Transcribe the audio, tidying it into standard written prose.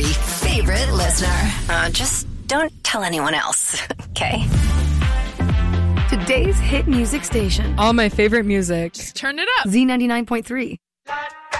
favorite listener. Just don't tell anyone else, okay? Today's hit music station. All my favorite music. Just turn it up. Z99.3.